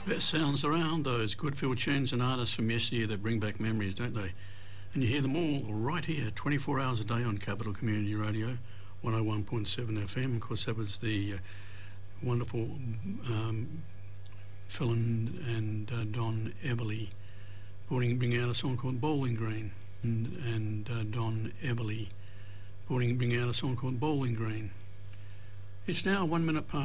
Best sounds around, those good feel tunes and artists from yesteryear that bring back memories, don't they? And you hear them all right here, 24 hours a day on Capital Community Radio, 101.7 FM. Of course, that was the wonderful Phil and Don Everly bringing out a song called Bowling Green. And Don Everly bringing out a song called Bowling Green. It's now 1 minute past